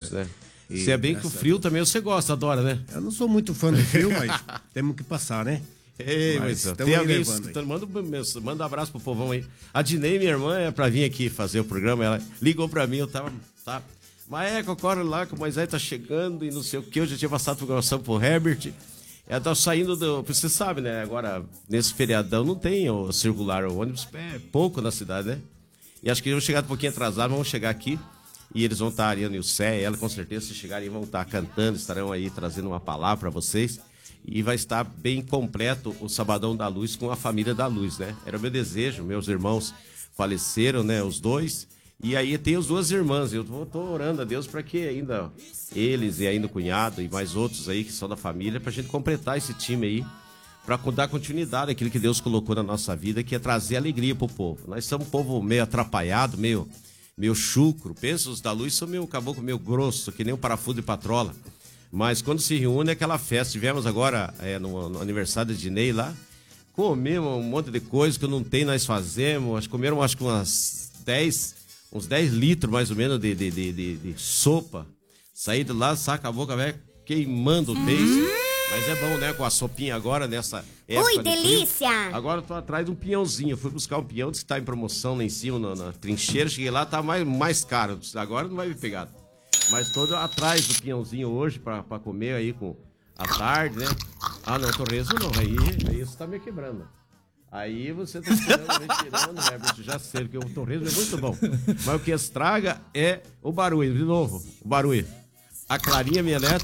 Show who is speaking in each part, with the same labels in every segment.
Speaker 1: Isso, né? Você é bem que o frio também você gosta, adora, né?
Speaker 2: Eu não sou muito fã do frio, mas temos que passar, né?
Speaker 1: Ei, mas tem alguém escutando, manda um abraço pro povão aí. A Dinei, minha irmã, é pra vir aqui fazer o programa, ela ligou pra mim, eu tava... Mas corre lá que o Moisés tá chegando e não sei o que, eu já tinha passado a programação pro Herbert. Ela tá saindo do... Você sabe, né? Agora, nesse feriadão não tem o circular, o ônibus é pouco na cidade, né? E acho que eles vão chegar um pouquinho atrasados, vão chegar aqui e eles vão estar, a Ariana e o Sé, ela com certeza, se chegarem, vão estar cantando, estarão aí trazendo uma palavra para vocês. E vai estar bem completo o Sabadão da Luz com a família da Luz, né? Era o meu desejo, meus irmãos faleceram, né? Os dois. E aí tem as duas irmãs. Eu tô orando a Deus para que ainda eles e ainda o cunhado e mais outros aí que são da família, pra gente completar esse time aí, para dar continuidade àquilo que Deus colocou na nossa vida, que é trazer alegria pro povo. Nós somos um povo meio atrapalhado, meio chucro. Pensa, os da Luz são meio caboclo, meio grosso, que nem um parafuso de patrola. Mas quando se reúne é aquela festa. Tivemos agora no aniversário de Dinei lá, comemos um monte de coisa que não tem, nós fazemos. Comeram que uns 10 litros mais ou menos de sopa. Saí de lá, saca a boca, velho, queimando o taste. Mas é bom, né? Com a sopinha agora, nessa época.
Speaker 3: Ui, delícia!
Speaker 1: Agora eu tô atrás de um pinhãozinho. Eu fui buscar um pinhão, disse que tá em promoção lá em cima, na trincheira. Cheguei lá, tá mais caro. Agora não vai me pegar. Mas tô atrás do pinhãozinho hoje pra comer aí à tarde, né? Ah, não, torresmo não. Aí você tá me quebrando. Aí você tá tirando, né? Já sei que o torresmo é muito bom. Mas o que estraga é o barulho. De novo, o barulho. A Clarinha, minha neta...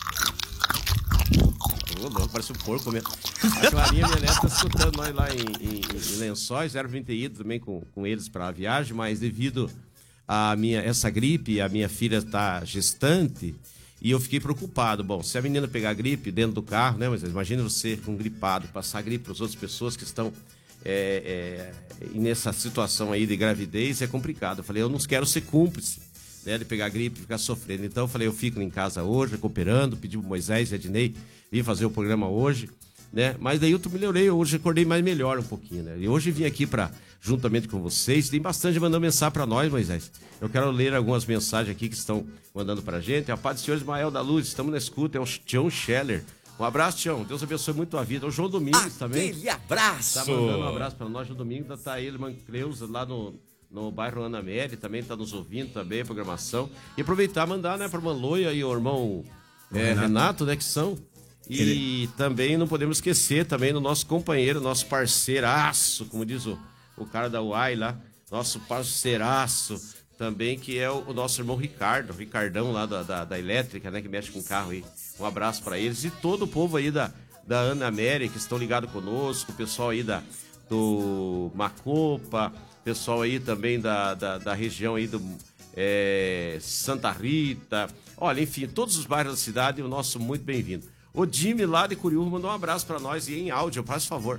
Speaker 1: Parece um porco mesmo. A Clarinha, minha neta, tá escutando nós lá em Lençóis. Era pra ter ido também com eles pra viagem, mas devido a essa gripe, a minha filha tá gestante e eu fiquei preocupado. Bom, se a menina pegar gripe dentro do carro, né? Mas imagina você com gripado, passar gripe para as outras pessoas que estão nessa situação aí de gravidez, é complicado. Eu falei, eu não quero ser cúmplice, né, de pegar gripe e ficar sofrendo. Então eu falei, eu fico em casa hoje, recuperando, pedi pro Moisés e a Dinei vir fazer o programa hoje, né? Mas daí eu melhorei, hoje acordei mais melhor um pouquinho, né? E hoje vim aqui juntamente com vocês, tem bastante mandando mensagem para nós, Moisés. Eu quero ler algumas mensagens aqui que estão mandando pra gente. A paz do Senhor Ismael da Luz, estamos na escuta, é o Tião Scheller. Um abraço, Tião, Deus abençoe muito a vida. O João Domingos também.
Speaker 4: Aquele abraço!
Speaker 1: Tá mandando um abraço para nós. O Domingos tá aí, irmã Creuza, lá no bairro Ana Mary, também tá nos ouvindo também, a programação. E aproveitar e mandar, né, pra irmã Loia e o irmão Renato, né, que são. E também não podemos esquecer também do nosso companheiro, nosso parceiraço, como diz o cara da UAI lá, nosso parceiraço também, que é o nosso irmão Ricardão lá da elétrica, né, que mexe com carro aí. Um abraço para eles e todo o povo aí da Ana Mary, que estão ligados conosco, o pessoal aí do Macopa, pessoal aí também da região aí do Santa Rita, olha, enfim, todos os bairros da cidade, o nosso muito bem-vindo. O Jimmy lá de Curiúva mandou um abraço para nós e em áudio, faz favor.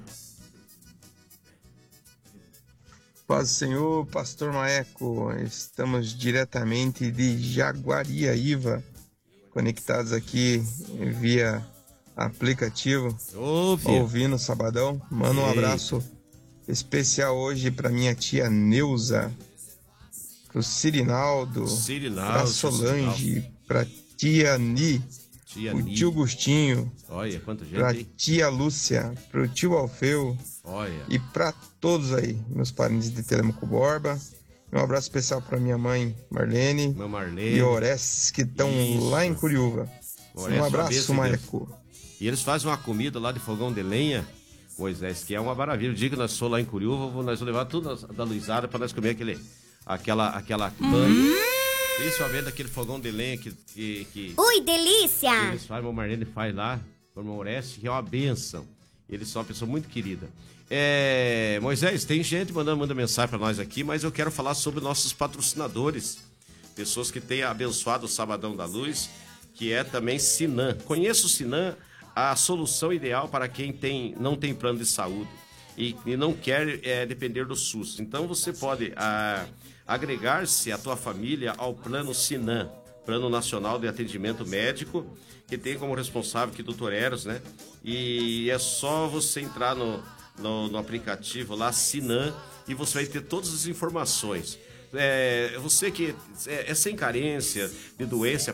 Speaker 5: Paz do Senhor, Pastor Maeco, estamos diretamente de Jaguariaíva, conectados aqui via aplicativo, ouvindo o Sabadão. Manda um abraço especial hoje para minha tia Neuza, pro Cirinaldo, pra Solange, pra tia Ni, o tio Gustinho,
Speaker 1: olha, quanta gente,
Speaker 5: pra tia Lúcia, pro tio Alfeu,
Speaker 1: olha,
Speaker 5: e pra todos aí, meus parentes de Telemaco Borba. Um abraço especial pra minha mãe Marlene, e Orestes, que estão lá em Curiúva. Um abraço, Maeco.
Speaker 1: E eles fazem uma comida lá de fogão de lenha, Moisés, que é uma maravilha. O dia que nós for lá em Curiúva, nós vamos levar tudo da Luizada pra nós comer aquela pane. Principalmente aquele fogão de lenha que
Speaker 3: ui, delícia!
Speaker 1: Que eles fazem, o Marlene faz lá, o irmão Oreste, que é uma bênção. Eles são uma pessoa muito querida. Moisés, tem gente mandando mensagem para nós aqui, mas eu quero falar sobre nossos patrocinadores. Pessoas que têm abençoado o Sabadão da Luz, que é também Sinan. Conheço o Sinan, a solução ideal para quem não tem plano de saúde e não quer depender do SUS. Então você pode agregar-se a tua família ao plano Sinan, Plano Nacional de Atendimento Médico, que tem como responsável aqui o Dr. Eros, né? E é só você entrar no aplicativo lá, Sinan, e você vai ter todas as informações. Você que é sem carência de doença